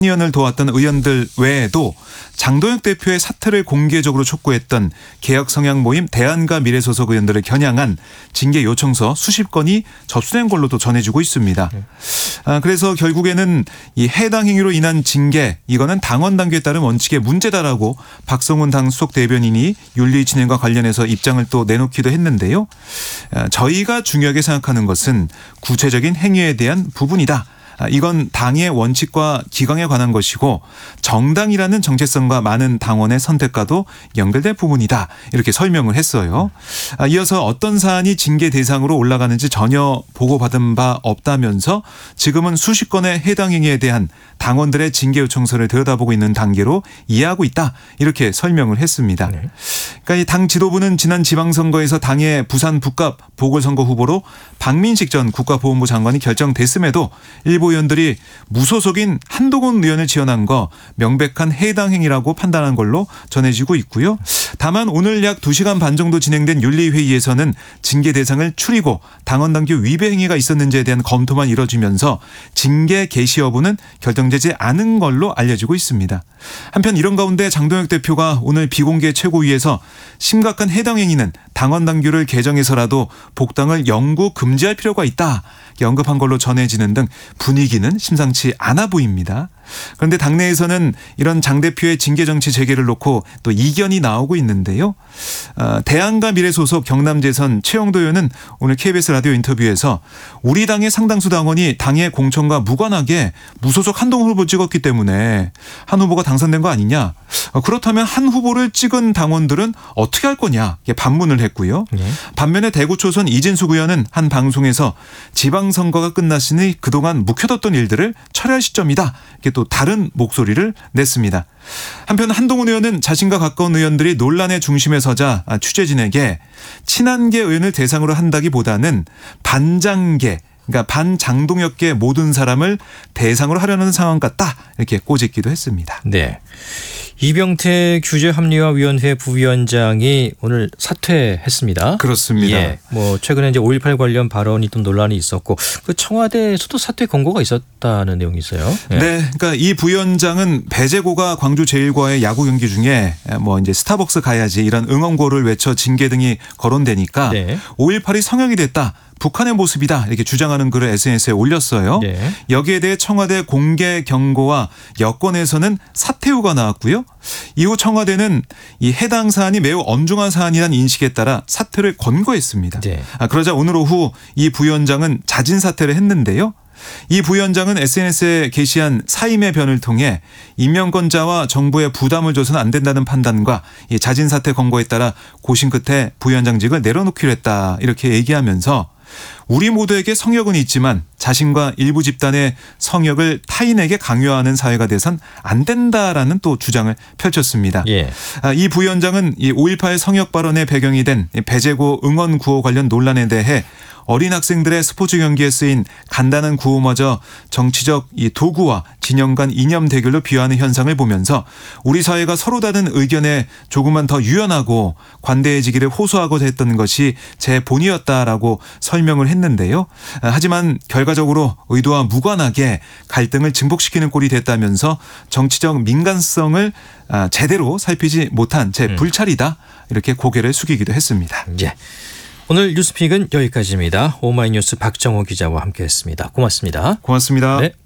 의원을 도왔던 의원들 외에도 장동혁 대표의 사퇴를 공개적으로 촉구했던 개혁 성향 모임 대안과 미래 소속 의원들을 겨냥한 징계 요청서 수십 건이 접수된 걸로도 전해지고 있습니다. 그래서 결국에는 이 해당 행위로 인한 징계 이거는 당원 당규에 따른 원칙의 문제다라고 박성훈 당 수석 대변인이 윤리 진행과 관련해서 입장을 또 내놓기도 했는데요. 저희가 중요하게 생각하는 것은 구체적인 행위에 대한 부분이다. 이건 당의 원칙과 기강에 관한 것이고 정당이라는 정체성과 많은 당원의 선택과도 연결된 부분이다. 이렇게 설명을 했어요. 이어서 어떤 사안이 징계 대상으로 올라가는지 전혀 보고받은 바 없다면서 지금은 수십 건의 해당 행위에 대한 당원들의 징계 요청서를 들여다보고 있는 단계로 이해하고 있다. 이렇게 설명을 했습니다. 그러니까 이 당 지도부는 지난 지방선거에서 당의 부산 북갑 보궐선거 후보로 박민식 전 국가보훈부 장관이 결정됐음에도 일부 의원들이 무소속인 한동훈 의원을 지원한 거 명백한 해당 행위라고 판단한 걸로 전해지고 있고요. 다만 오늘 약 2시간 반 정도 진행된 윤리회의에서는 징계 대상을 추리고 당원 당규 위배 행위가 있었는지에 대한 검토만 이뤄지면서 징계 개시 여부는 결정되지 않은 걸로 알려지고 있습니다. 한편 이런 가운데 장동혁 대표가 오늘 비공개 최고위에서 심각한 해당 행위는 당원 당규를 개정해서라도 복당을 영구 금지할 필요가 있다. 언급한 걸로 전해지는 등 분위기는 심상치 않아 보입니다. 그런데 당내에서는 이런 장 대표의 징계 정치 재개를 놓고 또 이견이 나오고 있는데요. 대안과 미래 소속 경남재선 최영도 의원은 오늘 KBS 라디오 인터뷰에서 우리 당의 상당수 당원이 당의 공천과 무관하게 무소속 한동훈 후보 찍었기 때문에 한 후보가 당선된 거 아니냐. 그렇다면 한 후보를 찍은 당원들은 어떻게 할 거냐 반문을 했고요. 반면에 대구 초선 이진숙 의원은 한 방송에서 지방선거가 끝났으니 그동안 묵혀뒀던 일들을 처리할 시점이다. 이렇게 또 다른 목소리를 냈습니다. 한편 한동훈 의원은 자신과 가까운 의원들이 논란의 중심에 서자 취재진에게 친한계 의원을 대상으로 한다기보다는 반장계 그러니까 반장동혁계 모든 사람을 대상으로 하려는 상황 같다. 이렇게 꼬집기도 했습니다. 네. 이병태 규제합리화위원회 부위원장이 오늘 사퇴했습니다. 그렇습니다. 예. 뭐 최근에 이제 5.18 관련 발언이 또 논란이 있었고 그 청와대에서도 사퇴 권고가 있었다는 내용이 있어요. 예. 네, 그러니까 이 부위원장은 배재고가 광주 제1과의 야구 경기 중에 뭐 이제 스타벅스 가야지 이런 응원고를 외쳐 징계 등이 거론되니까 네. 5.18이 성역이 됐다. 북한의 모습이다 이렇게 주장하는 글을 SNS에 올렸어요. 네. 여기에 대해 청와대 공개 경고와 여권에서는 사퇴후가 나왔고요. 이후 청와대는 이 해당 사안이 매우 엄중한 사안이라는 인식에 따라 사퇴를 권고했습니다. 네. 그러자 오늘 오후 이 부위원장은 자진 사퇴를 했는데요. 이 부위원장은 SNS에 게시한 사임의 변을 통해 임명권자와 정부에 부담을 줘서는 안 된다는 판단과 이 자진 사퇴 권고에 따라 고심 끝에 부위원장직을 내려놓기로 했다 이렇게 얘기하면서 우리 모두에게 성역은 있지만 자신과 일부 집단의 성역을 타인에게 강요하는 사회가 돼선 안 된다라는 또 주장을 펼쳤습니다. 예. 이 부위원장은 이 5.18 성역 발언의 배경이 된 배재고 응원 구호 관련 논란에 대해 어린 학생들의 스포츠 경기에 쓰인 간단한 구호마저 정치적 이 도구와 진영 간 이념 대결로 비유하는 현상을 보면서 우리 사회가 서로 다른 의견에 조금만 더 유연하고 관대해지기를 호소하고자 했던 것이 제 본의였다라고 설명을 했는데요. 하지만 결과적으로 의도와 무관하게 갈등을 증폭시키는 꼴이 됐다면서 정치적 민감성을 제대로 살피지 못한 제 불찰이다 이렇게 고개를 숙이기도 했습니다. 예. 오늘 뉴스픽은 여기까지입니다. 오마이뉴스 박정호 기자와 함께했습니다. 고맙습니다. 고맙습니다. 네.